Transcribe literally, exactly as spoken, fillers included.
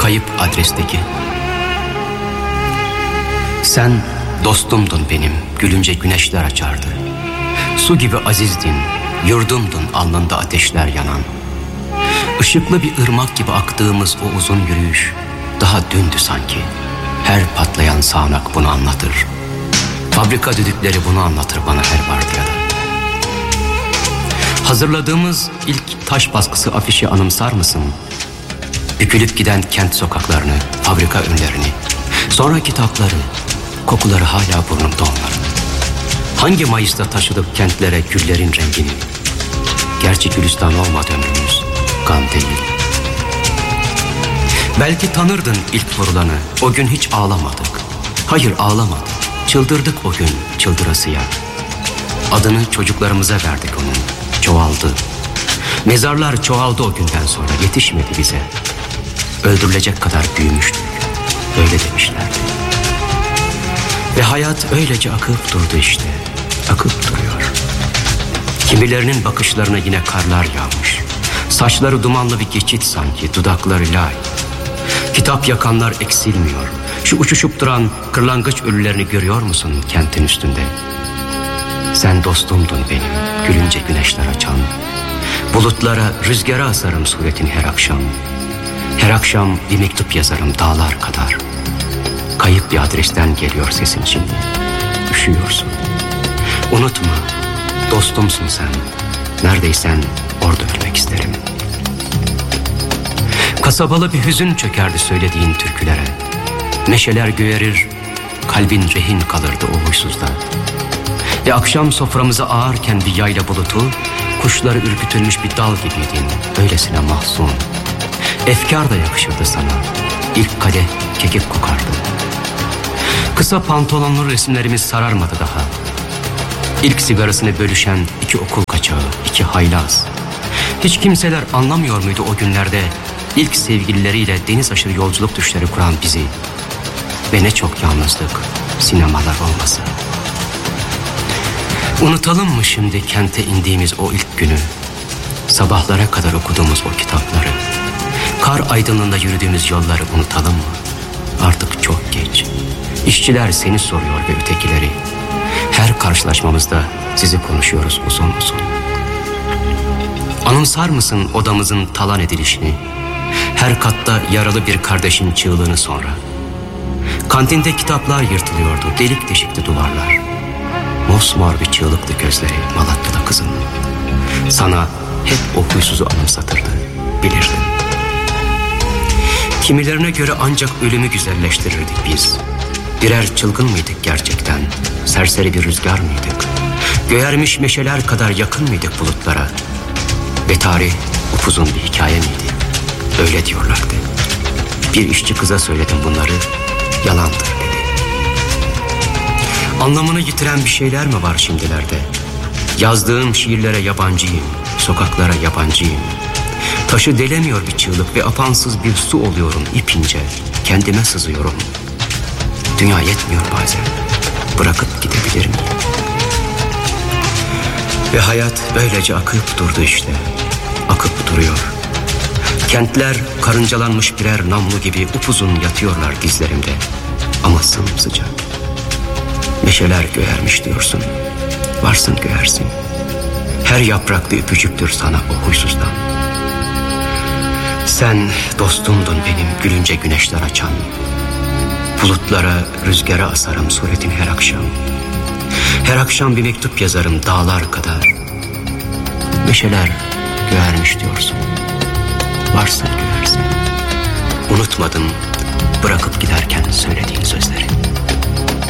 Kayıp adresteki. Sen dostumdun benim, gülünce güneşler açardı. Su gibi azizdin, yurdumdun alnında ateşler yanan. Işıklı bir ırmak gibi aktığımız o uzun yürüyüş daha dündü sanki. Her patlayan sağanak bunu anlatır. Fabrika düdükleri bunu anlatır bana her vardiyada. Hazırladığımız ilk taş baskısı afişi anımsar mısın? Bükülüp giden kent sokaklarını, fabrika önlerini, sonra kitapları, kokuları hala burnumda onların. Hangi Mayıs'ta taşıdık kentlere güllerin rengini? Gerçi gülistan olmadı ömrümüz, gam değil. Belki tanırdın ilk vurulanı, o gün hiç ağlamadık. Hayır ağlamadık, çıldırdık o gün çıldırasıya. Adını çocuklarımıza verdik onun, çoğaldı. Mezarlar çoğaldı o günden sonra, yetişmedi bize. Öldürülecek kadar büyümüştük, öyle demişlerdi. Ve hayat öylece akıp durdu işte, akıp duruyor. Kimilerinin bakışlarına yine karlar yağmış. Saçları dumanlı bir geçit sanki, dudakları lay. Kitap yakanlar eksilmiyor. Şu uçuşup duran kırlangıç ölülerini görüyor musun kentin üstünde? Sen dostumdun benim, gülünce güneşler açan. Bulutlara, rüzgara asarım suretini her akşam. Her akşam bir mektup yazarım dağlar kadar. Kayıp bir adresten geliyor sesin şimdi. Üşüyorsun. Unutma, dostumsun sen. Neredeysen orada ölmek isterim. Kasabalı bir hüzün çökerdi söylediğin türkülere. Neşeler göğerir, kalbin rehin kalırdı o huysuzda. Ve akşam soframıza ağarken bir yayla bulutu, kuşları ürkütülmüş bir dal gibiydin, öylesine mahzun. Efkar da yakışırdı sana, ilk kadeh kekik kokardı. Kısa pantolonlu resimlerimiz sararmadı daha. İlk sigarasını bölüşen iki okul kaçağı, iki haylaz. Hiç kimseler anlamıyor muydu o günlerde ilk sevgilileriyle deniz aşırı yolculuk düşleri kuran bizi? Ve ne çok yalnızlık, sinemalar olmasa. Unutalım mı şimdi kente indiğimiz o ilk günü? Sabahlara kadar okuduğumuz o kitapları, kar aydınlığında yürüdüğümüz yolları unutalım mı? Artık çok geç. İşçiler seni soruyor ve ötekileri. Her karşılaşmamızda sizi konuşuyoruz uzun uzun. Anımsar mısın odamızın talan edilişini? Her katta yaralı bir kardeşin çığlığını sonra. Kantinde kitaplar yırtılıyordu, delik deşikti duvarlar. Mosmor bir çığlıktı gözleri Malatyalı kızın. Sana hep o huysuzu anımsatırdı, bilirdin. Kimilerine göre ancak ölümü güzelleştirirdik biz. Birer çılgın mıydık gerçekten? Serseri bir rüzgar mıydık? Göğermiş meşeler kadar yakın mıydık bulutlara? Ve tarih upuzun bir hikaye miydi? Öyle diyorlardı. Bir işçi kıza söyledim bunları, yalandır dedi. Anlamını yitiren bir şeyler mi var şimdilerde? Yazdığım şiirlere yabancıyım, sokaklara yabancıyım. Taşı delemiyor bir çığlık ve apansız bir su oluyorum ipince. Kendime sızıyorum. Dünya yetmiyor bazen. Bırakıp gidebilir miyim? Ve hayat böylece akıp durdu işte. Akıp duruyor. Kentler karıncalanmış birer namlu gibi upuzun yatıyorlar dizlerimde. Ama sımsıcak. Meşeler göğermiş diyorsun. Varsın göğersin. Her yaprak bir öpücüktür sana o huysuzdan. Sen dostumdun benim, gülünce güneşler açan. Bulutlara, rüzgara asarım suretin her akşam. Her akşam bir mektup yazarım dağlar kadar. Meşeler göğermiş diyorsun. Varsın göğersin. Unutmadım bırakıp giderken söylediğin sözleri.